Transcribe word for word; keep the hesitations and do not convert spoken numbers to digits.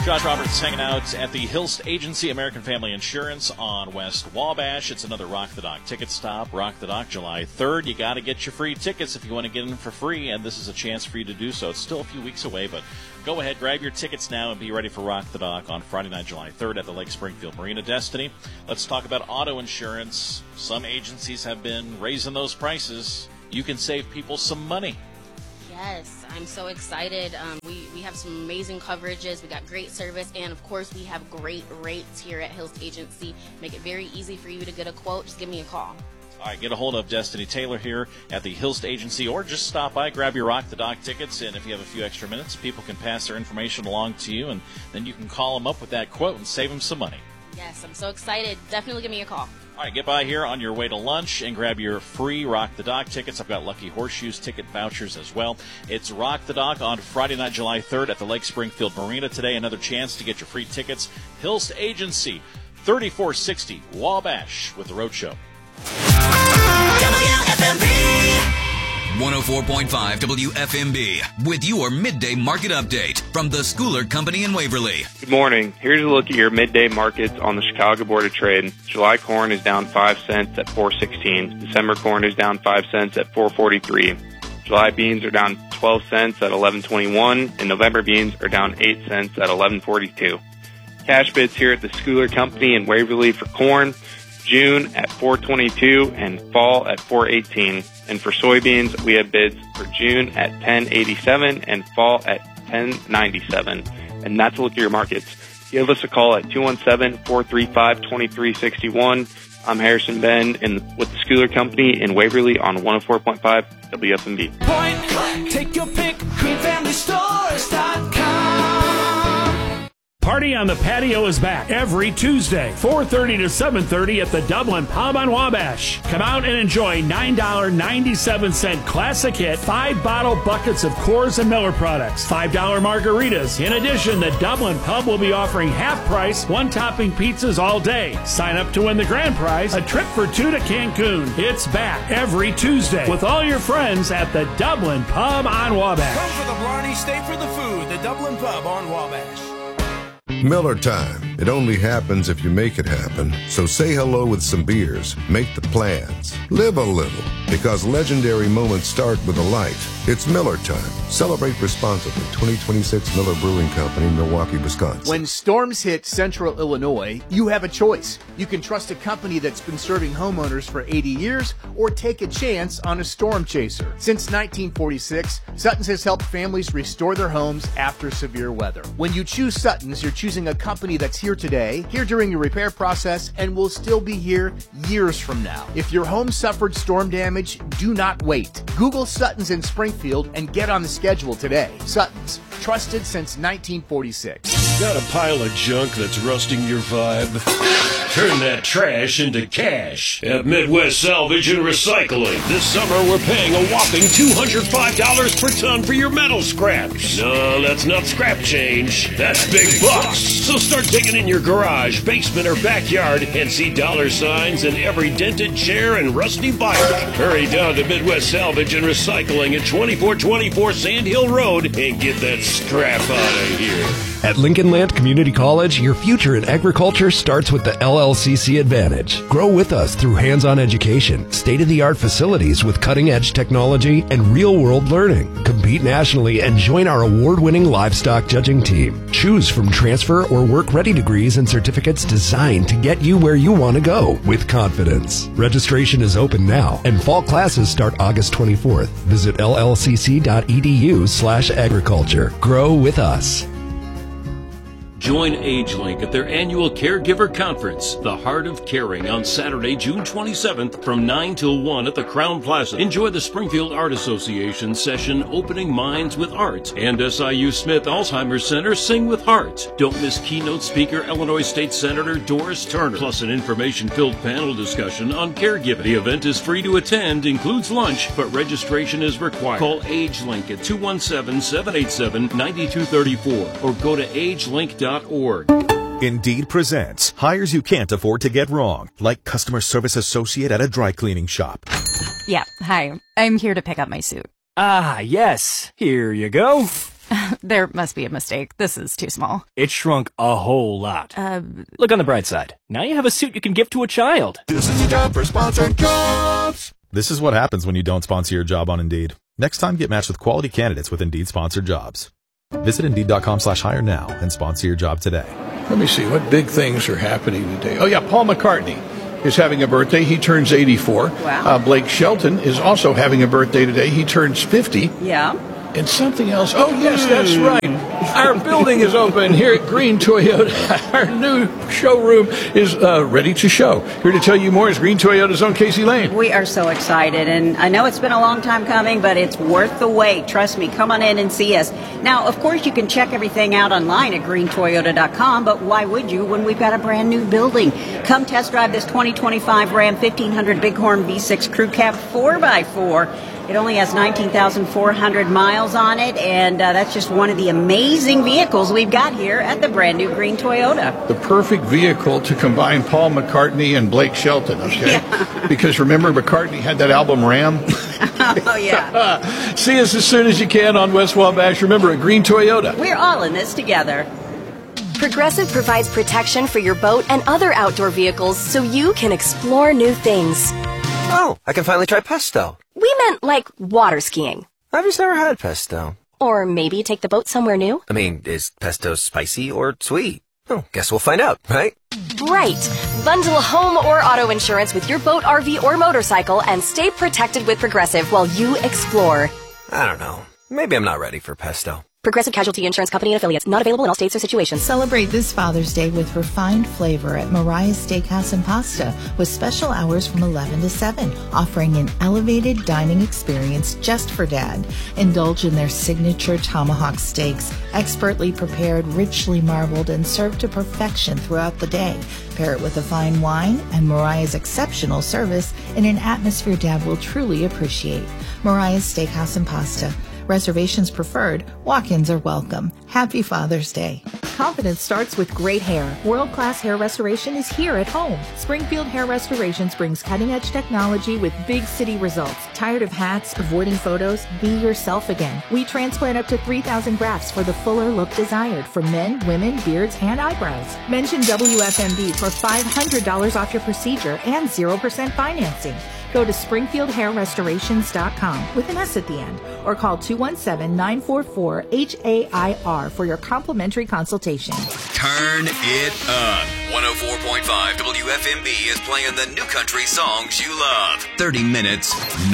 Josh Roberts hanging out at the Hilst Agency, American Family Insurance on West Wabash. It's another Rock the Dock ticket stop. Rock the Dock, July third. You got to get your free tickets if you want to get in for free, and this is a chance for you to do so. It's still a few weeks away, but go ahead, grab your tickets now and be ready for Rock the Dock on Friday night, July third at the Lake Springfield Marina. Destiny, let's talk about auto insurance. Some agencies have been raising those prices. You can save people some money. Yes, I'm so excited. Um, we, we have some amazing coverages. We got great service, and of course, we have great rates here at Hilst Agency. Make it very easy for you to get a quote. Just give me a call. All right, get a hold of Destiny Taylor here at the Hilst Agency, or just stop by, grab your Rock the Dock tickets, and if you have a few extra minutes, people can pass their information along to you, and then you can call them up with that quote and save them some money. Yes, I'm so excited. Definitely give me a call. All right, get by here on your way to lunch and grab your free Rock the Dock tickets. I've got Lucky Horseshoes ticket vouchers as well. It's Rock the Dock on Friday night, July third at the Lake Springfield Marina today. Another chance to get your free tickets. Hilst Agency, thirty-four sixty Wabash with the Road Show. W F M B one oh four point five W F M B with your midday market update from the Schooler Company in Waverly. Good morning. Here's a look at your midday markets on the Chicago Board of Trade. July corn is down five cents at four sixteen. December corn is down five cents at four forty-three. July beans are down twelve cents at eleven twenty-one, and November beans are down eight cents at eleven forty-two. Cash bids here at the Schooler Company in Waverly for corn, June at four twenty-two and fall at four eighteen. And for soybeans, we have bids for June at ten eighty-seven and fall at ten ninety-seven. And that's a look at your markets. Give us a call at two one seven, four three five, two three six one. I'm Harrison Ben in, with the Schooler Company in Waverly on one oh four point five W F M B. Point, take your pick, green family stores dot com. Party on the Patio is back every Tuesday, four thirty to seven thirty at the Dublin Pub on Wabash. Come out and enjoy nine dollars and ninety-seven cents classic hit, five bottle buckets of Coors and Miller products, five dollar margaritas. In addition, the Dublin Pub will be offering half-price, one-topping pizzas all day. Sign up to win the grand prize, a trip for two to Cancun. It's back every Tuesday with all your friends at the Dublin Pub on Wabash. Come for the Blarney, stay for the food. The Dublin Pub on Wabash. Miller time. It only happens if you make it happen. So say hello with some beers. Make the plans. Live a little. Because legendary moments start with a light. It's Miller time. Celebrate responsibly. twenty twenty-six Miller Brewing Company, Milwaukee, Wisconsin. When storms hit central Illinois, you have a choice. You can trust a company that's been serving homeowners for eighty years or take a chance on a storm chaser. Since nineteen forty-six, Sutton's has helped families restore their homes after severe weather. When you choose Sutton's, you're choosing a company that's here today, here during your repair process, and will still be here years from now. If your home suffered storm damage, do not wait. Google Sutton's in Springfield and get on the schedule today. Sutton's, trusted since nineteen forty-six. Got a pile of junk that's rusting your vibe? Turn that trash into cash at Midwest Salvage and Recycling. This summer, we're paying a whopping two hundred five dollars per ton for your metal scraps. No, that's not scrap change. That's big bucks. So start digging in your garage, basement, or backyard and see dollar signs in every dented chair and rusty bike. Hurry down to Midwest Salvage and Recycling at twenty-four twenty-four Sand Hill Road and get that scrap out of here. At Lincoln Land Community College, your future in agriculture starts with the L L C C Advantage. Grow with us through hands-on education, state-of-the-art facilities with cutting-edge technology, and real-world learning. Compete nationally and join our award-winning livestock judging team. Choose from transfer or work-ready degrees and certificates designed to get you where you want to go with confidence. Registration is open now, and fall classes start August twenty-fourth. Visit L L C C dot E D U slash agriculture. Grow with us. Join AgeLink at their annual Caregiver Conference, The Heart of Caring, on Saturday, June twenty-seventh from nine till one at the Crown Plaza. Enjoy the Springfield Art Association session, Opening Minds with Art, and S I U Smith Alzheimer's Center, Sing with Heart. Don't miss keynote speaker Illinois State Senator Doris Turner, plus an information-filled panel discussion on caregiving. The event is free to attend, includes lunch, but registration is required. Call AgeLink at two one seven, seven eight seven, nine two three four or go to agelink dot org. Indeed presents hires you can't afford to get wrong, like customer service associate at a dry cleaning shop. Yeah, hi. I'm here to pick up my suit. Ah, yes. Here you go. There must be a mistake. This is too small. It shrunk a whole lot. Uh, Look on the bright side. Now you have a suit you can give to a child. This is your job for sponsored jobs. This is what happens when you don't sponsor your job on Indeed. Next time, get matched with quality candidates with Indeed-sponsored jobs. Visit Indeed.com slash hire now and sponsor your job today. Let me see, what big things are happening today? Oh, yeah, Paul McCartney is having a birthday. He turns eighty-four. Wow. Uh, Blake Shelton is also having a birthday today. He turns fifty. Yeah. And something else. Oh, yes, that's right. Our building is open here at Green Toyota. Our new showroom is uh, ready to show. Here to tell you more is Green Toyota's own Casey Lane. We are so excited, and I know it's been a long time coming, but it's worth the wait. Trust me, come on in and see us. Now, of course, you can check everything out online at green toyota dot com, but why would you when we've got a brand new building? Come test drive this twenty twenty-five Ram fifteen hundred Bighorn V six Crew Cab four by four. It only has nineteen thousand four hundred miles on it, and uh, that's just one of the amazing vehicles we've got here at the brand new Green Toyota. The perfect vehicle to combine Paul McCartney and Blake Shelton, okay? Yeah. Because remember, McCartney had that album Ram? Oh, yeah. See us as soon as you can on West Wabash. Remember, at Green Toyota. We're all in this together. Progressive provides protection for your boat and other outdoor vehicles so you can explore new things. Oh, I can finally try pesto. We meant like water skiing. I've just never had pesto. Or maybe take the boat somewhere new. I mean, is pesto spicy or sweet? Oh, guess we'll find out, right? Right. Bundle home or auto insurance with your boat, R V, or motorcycle and stay protected with Progressive while you explore. I don't know. Maybe I'm not ready for pesto. Progressive Casualty Insurance Company and Affiliates. Not available in all states or situations. Celebrate this Father's Day with refined flavor at Mariah's Steakhouse and Pasta with special hours from eleven to seven, offering an elevated dining experience just for Dad. Indulge in their signature tomahawk steaks, expertly prepared, richly marbled, and served to perfection throughout the day. Pair it with a fine wine and Mariah's exceptional service in an atmosphere Dad will truly appreciate. Mariah's Steakhouse and Pasta. Reservations preferred. Walk-ins are welcome. Happy Father's Day. Confidence starts with great hair. World-class hair restoration is here at home. Springfield Hair Restorations brings cutting-edge technology with big city results. Tired of hats, avoiding photos? Be yourself again. We transplant up to three thousand grafts for the fuller look desired for men, women, beards, and eyebrows. Mention W F M B for five hundred dollars off your procedure and zero percent financing. Go to springfield hair restorations dot com with an S at the end or call two one seven, nine four four, H A I R for your complimentary consultation. Turn it up. one oh four point five W F M B is playing the new country songs you love. thirty minutes